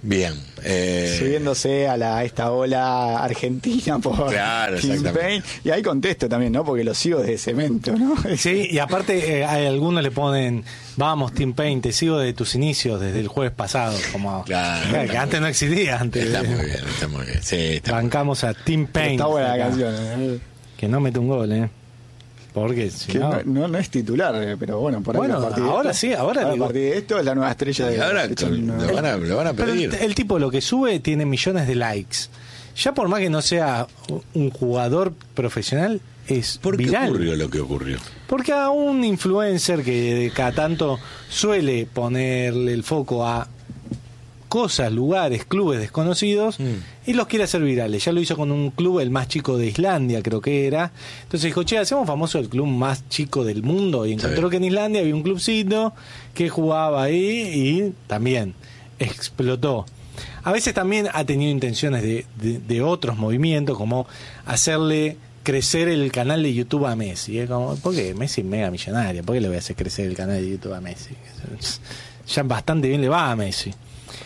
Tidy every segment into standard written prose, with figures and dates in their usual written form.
Bien. Subiéndose a esta ola argentina por Claro, Tim exactamente. Payne. Y ahí contesto también, ¿no? Porque lo sigo desde Cemento, ¿no? Sí, y aparte hay algunos le ponen, vamos Tim Payne, te sigo de tus inicios desde el jueves pasado, como Claro. que antes no existía, antes. Está muy bien, está muy bien. Sí, está muy bien. Bancamos a Tim Pero Payne. está buena la acá. canción. Que no mete un gol, porque si Que no... no es titular, pero bueno, por ahí Bueno, a partir de ahora esto, sí, ahora a digo- partir de esto es la nueva estrella Y de ahora de hecho, no- lo van a Pero pedir. el tipo lo que sube tiene millones de likes. Ya por más que no sea un jugador profesional, es ¿Por qué viral. ocurrió lo que ocurrió? Porque a un influencer que de cada tanto suele ponerle el foco a cosas, lugares, clubes desconocidos y los quiere hacer virales. Ya lo hizo con un club, el más chico de Islandia, creo que era. Entonces dijo, che, hacemos famoso el club más chico del mundo. Y encontró que en Islandia había un clubcito que jugaba ahí y también explotó. A veces también ha tenido intenciones de otros movimientos, como hacerle crecer el canal de YouTube a Messi. Es como, ¿por qué? Messi es mega millonario, ¿por qué le voy a hacer crecer el canal de YouTube a Messi? Ya bastante bien le va a Messi.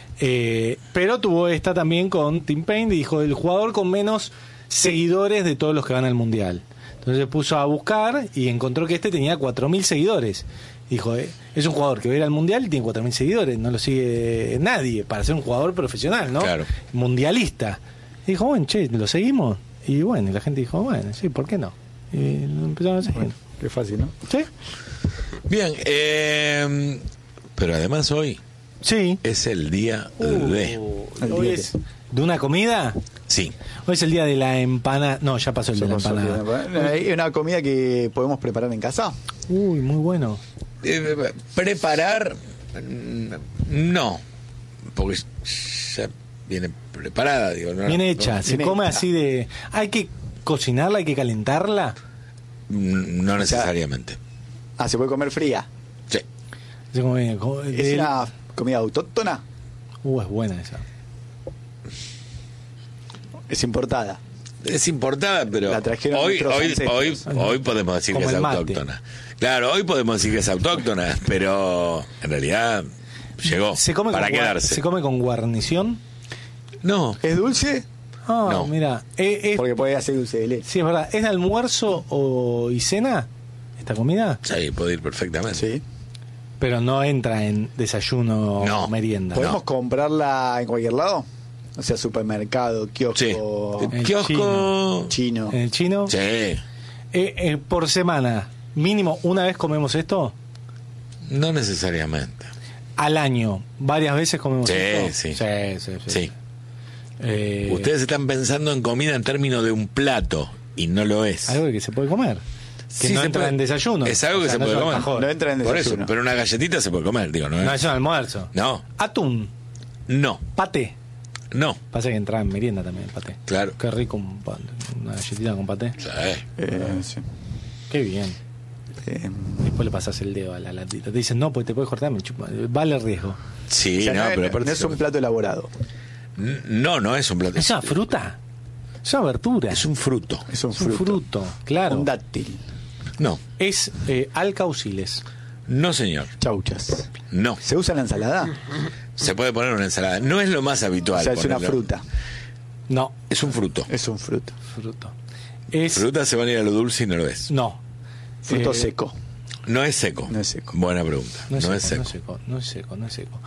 Pero tuvo esta también con Tim Payne, dijo el jugador con menos seguidores de todos los que van al Mundial. Entonces se puso a buscar y encontró que este tenía 4.000 seguidores. Dijo, es un jugador que va a ir al Mundial y tiene 4.000 seguidores, no lo sigue nadie para ser un jugador profesional, ¿no? Claro. Mundialista. Y dijo, bueno, che, ¿lo seguimos? Y bueno, y la gente dijo, bueno, sí, ¿por qué no? Y lo empezaron a seguir. Bueno, qué fácil, ¿no? ¿Sí? Bien, pero además hoy Sí. es el día de... Hoy es de una comida. Sí. Hoy es el día de la empanada. No, ya pasó el de la empanada. Hay una comida que podemos preparar en casa. Uy, muy bueno. Preparar, no, porque ya viene preparada, digo. Bien hecha. Se bien come hecha. así de... ¿Hay que cocinarla? ¿Hay que calentarla? No necesariamente. Ah, se puede comer fría. Sí. Se come, Es una comida autóctona. es buena esa. Es importada. Es importada, pero La trajeron hoy nuestros ancestros. podemos decir Como que es el mate. autóctona. Claro, hoy podemos decir que es autóctona, pero en realidad llegó ¿Se come para con quedarse. ¿Se come con guarnición? No, ¿Es dulce? Ah, No. mira. Porque puede hacer dulce de leche. Sí, es verdad. ¿Es de almuerzo y cena esta comida? sí, puede ir perfectamente. Sí. Pero no entra en desayuno No. o merienda. ¿Podemos comprarla en cualquier lado? O sea, supermercado, kiosco, Sí. El Kiosco. chino. ¿En el chino? Sí, Por semana, mínimo una vez comemos esto. no necesariamente. Al año, varias veces comemos Sí, esto. sí. Sí. Sí. Eh, Ustedes están pensando en comida en términos de un plato y no lo es. Algo que se puede comer. Que Sí, no se entra puede- en desayuno. Es algo que O sea, se puede es un comer. alfajor. No entra en Por eso, desayuno. pero una galletita se puede comer, digo, ¿no? No, es un almuerzo. No, Atún, no, paté. no. Pasa que entra en merienda también el paté. Claro. Qué rico una galletita con paté. Sí. Sí. Qué bien. Después le pasas el dedo a la latita. Te dicen, no, pues te puedes cortar, me chupa. Vale riesgo. Sí, O sea, no, no, pero no aparte es un plato elaborado. No es un plato. ¿Es una fruta? Es una verdura. Es un fruto. Es un Es un fruto. fruto, claro. Un dátil. No, Es alcauciles. no señor. Chauchas. No. ¿Se usa en la ensalada? Se puede poner una ensalada. No es lo más habitual. O sea, es una ponerlo. fruta. No, Es un fruto. Es un fruto. fruto. Es... Fruta se van a ir a lo dulce y no lo es. No. Fruto seco. No es seco. No es seco. Buena pregunta. No es seco. No es seco.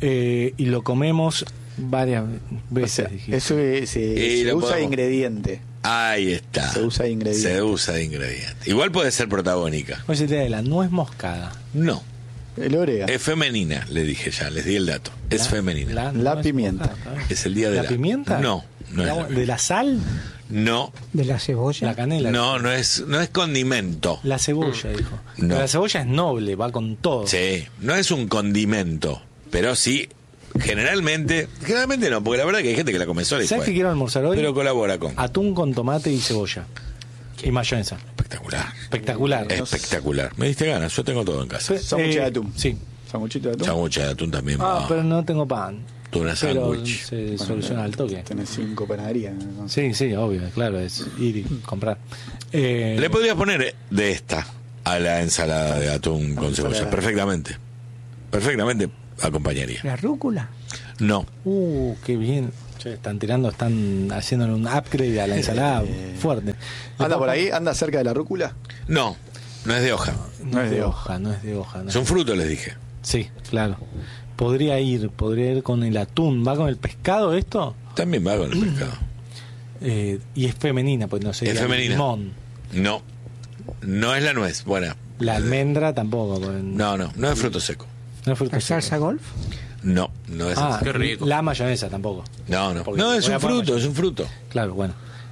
Y lo comemos varias O veces. sea, dijiste. eso se lo usa de podemos- ingrediente. Ahí está. Se usa de ingrediente. Se usa de ingrediente. Igual puede ser protagónica. Hoy se te de la nuez moscada. No. El orégano. Es femenina, le dije ya, les di el dato. Es femenina. La nuez pimienta. moscada, está bien. Es el día de ¿La la... pimienta? No, no es la ¿De la sal? No, ¿De la cebolla? La canela. no es condimento. La cebolla, dijo. No. Pero la cebolla es noble, va con todo. Sí, no es un condimento, pero sí, generalmente no, porque la verdad que hay gente que la come sola y ¿Sabes fue. qué quiero almorzar hoy? Pero colabora con. Atún con tomate y cebolla. Y mayonesa. Espectacular. Espectacular. Espectacular. Me diste ganas, yo tengo todo en casa. Sándwich de atún. Sí. Sanguchito de atún. Chamucha de atún también. Ah, va. pero no tengo pan. Tuna Pero sándwich. se soluciona al toque. Tenés 5 panaderías. ¿no? Sí, obvio, claro, es ir y comprar. Le podrías poner de esta a la ensalada de atún con cebolla, ensalada. perfectamente. Perfectamente. acompañaría. ¿La rúcula? No. Qué bien. Che, están haciéndole un upgrade a la ensalada fuerte. ¿Anda por ahí? ¿Anda cerca de la rúcula? No es de hoja. No es de hoja. No Es un fruto, les dije. Sí, claro. Podría ir con el atún. ¿Va con el pescado esto? También va con el pescado. Y es femenina, pues no sé. Es femenina. Limón. No es la nuez. Buena. La almendra tampoco. No es fruto seco. No es fruto ¿La seco. salsa golf? No es así. Qué rico. La mayonesa tampoco. No, Porque es voy a un poner fruto, es un fruto. Claro, bueno.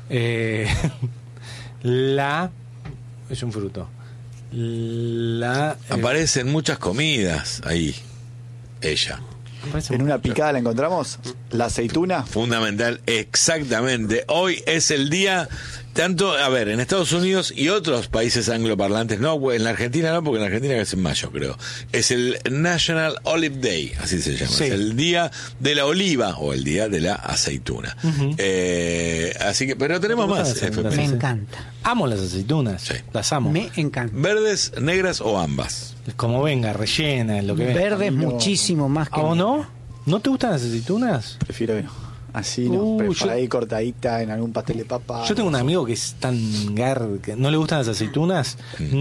Es un fruto. Aparece en muchas comidas ahí. Ella. En una picada la encontramos. La aceituna. Fundamental, exactamente. Hoy es el día, tanto, a ver, en Estados Unidos y otros países angloparlantes, no, en la Argentina no, porque en la Argentina es en mayo, creo. Es el National Olive Day, así se llama. Sí. Es el día de la oliva o el día de la aceituna. Así que, pero tenemos más. aceitunas? Me Sí. encanta. Amo las aceitunas. Sí. Las amo. Me encanta. ¿Verdes, negras o ambas? Como venga, rellena, lo que venga. Verde es No. muchísimo más que... ¿A vos no? ¿No te gustan las aceitunas? Prefiero que no. Así no. Pero por yo- ahí cortadita en algún pastel de papa. Yo tengo un amigo que es tan que no le gustan las aceitunas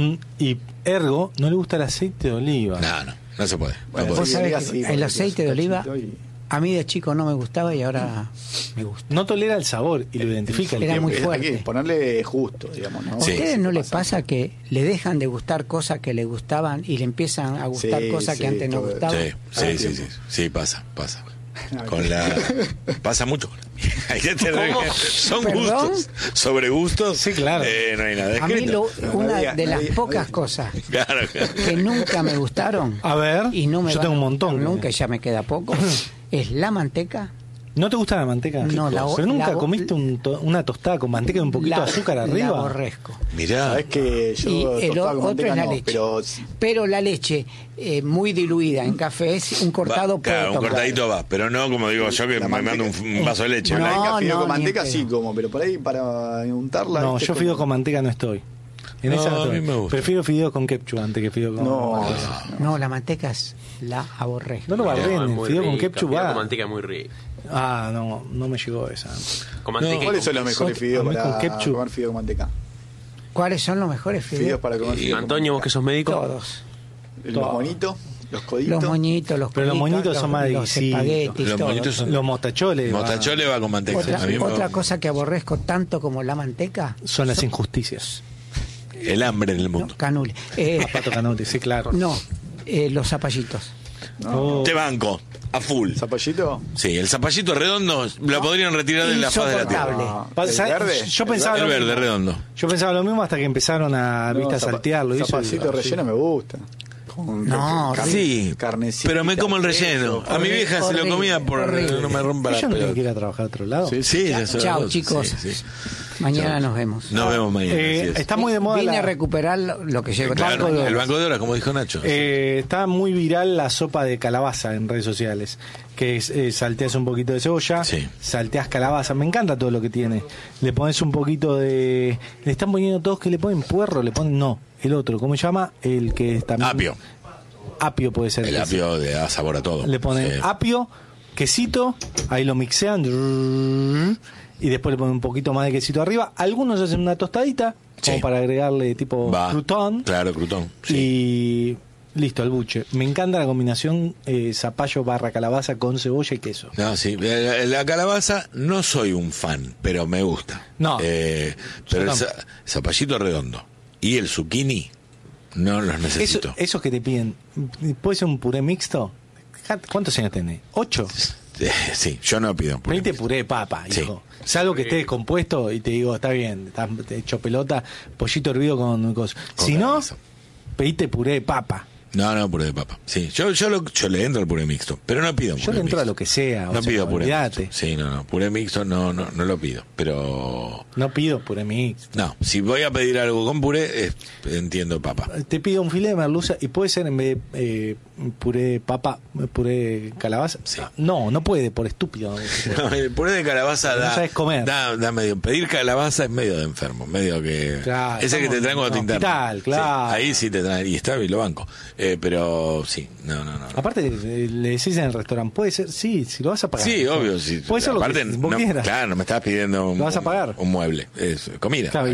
y ergo no le gusta el aceite de oliva. No se puede. Bueno, no Vos puede. sí, sabés diga que sí, el porque aceite es de oliva cachito y- a mí de chico no me gustaba y ahora me gusta. No tolera el sabor y lo identifica. Era muy Hay fuerte. que ponerle justo, digamos, ¿no? ¿A Sí. ustedes no les pasa que le dejan de gustar cosas que les gustaban y le empiezan a gustar Sí, cosas que sí, antes no todo. gustaban? Sí, pasa. Con la pasa mucho. Ahí ya te son ¿Perdón? gustos, sobre gustos. Sí, claro. No hay nada A mí escrito. una diga, de no las diga, pocas no cosas Claro. que nunca me gustaron A ver, y no me yo van tengo un a montón. gustar nunca y ya me queda poco es la manteca. ¿No te gusta la manteca? No, ¿Pero nunca la- comiste una tostada con manteca y un poquito de azúcar La arriba? aborrezco. Mirá. Sabes que Y yo el tostaba con otro manteca es la no, leche. pero Pero la leche muy diluida en café es un cortado puedo Claro, un tomar. cortadito va, pero no como digo yo que La me mando manteca. un vaso de leche. No, la venga fideo con ni en manteca pedo. sí como, pero por ahí para untarla. No, ¿viste? yo fideo con manteca no estoy. En No, esa no a estoy. mí me gusta. Prefiero fideo con ketchup antes que fideo con... No, No, la manteca es la aborrezco. No lo No, es bardeen, muy fideo con rica. ketchup Fideo va. con manteca es muy rico. Ah, no me llegó esa. Con manteca y ¿Cuáles con son los queso. mejores fideos a mí para con ketchup. comer fideo con manteca? ¿Cuáles son los mejores Fideos fideos? para comer fideo con Antonio, vos que sos médico. Todos. manteca. Los monitos, los coditos. Los moñitos, los Pero los coditos, moñitos son más los exquisitos. espaguetis, Los todo. moñitos son- Los mostacholes Mostachole va con manteca. A mí me- Otra cosa que aborrezco tanto como la manteca son las injusticias. el hambre del no, mundo. canule. Pato Canotti, sí, claro. No, los zapallitos. Oh, Te banco, a full. ¿Zapallito? Sí, el zapallito redondo lo podrían retirar de la faz de la tierra. Insoportable. ¿El verde? Yo pensaba El lo verde, mismo. redondo. Yo pensaba lo mismo hasta que empezaron a viste, a saltearlo. y eso, Zapallito sí. relleno me gusta. Con No, Sí, carnecita, pero me como el relleno. queso. A mi vieja se lo Horrible, comía por horrible. no me rompa la Yo no tengo que pelota. ir a trabajar a otro lado. Sí, Sí, Chao, ya son chao, las 12, chicos. sí, sí. Mañana Chao. nos vemos. Nos vemos mañana. así es. Está muy de moda Vine la- a recuperar lo que llevo. Claro, Banco de el Horas. banco de horas, como dijo Nacho. Está muy viral la sopa de calabaza en redes sociales, que es salteas un poquito de cebolla, Sí. salteas calabaza, me encanta todo lo que tiene. Le pones un poquito de... Le están poniendo todos que le ponen puerro, le ponen... No, el otro, ¿cómo se llama? El que es también... Apio. Apio puede ser. El apio le da sabor a todo. Le ponen Sí. apio, quesito, ahí lo mixean y después le ponen un poquito más de quesito arriba. Algunos hacen una tostadita, como Sí. para agregarle tipo Va. crutón. Claro, crutón. Sí. Y listo, el buche. Me encanta la combinación zapallo barra calabaza con cebolla y queso. No, sí. La calabaza no soy un fan, pero me gusta. No. Pero el tampoco. zapallito redondo y el zucchini no los necesito. Esos que te piden, ¿puede ser un puré mixto? ¿Cuántos años tenés? 8. Sí, yo no pido. puré. Pedite puré de papa, Sí. hijo. Salvo que esté descompuesto y te digo, está bien, estás hecho pelota, pollito hervido con cosas. Con Si no, calabaza. pedite puré de papa. No, puré de papa. Sí, yo le entro al puré mixto, pero no pido un Yo puré le entro a mixto. lo que sea. No pido puré olvídate. mixto. Sí, no, puré mixto no lo pido. Pero No pido puré mixto. no, si voy a pedir algo con puré, entiendo papa. Te pido un filete de merluza y puede ser en vez de puré de papa, puré de calabaza. Sí. No puede, por estúpido. No, el puré de calabaza No da, sabes comer. da medio. Pedir calabaza es medio de enfermo, medio que. Claro, ese que te traen cuando te estamos en internan. hospital, claro. Sí, ahí sí te traen, y está bien, lo banco. Pero sí, no. Aparte, le decís en el restaurante, puede ser, sí, si lo vas a pagar. Sí, obvio. Sí. Puede ser lo Aparte, que vos quieras. claro, no me estabas pidiendo Lo vas a pagar. un mueble, es comida. Claro,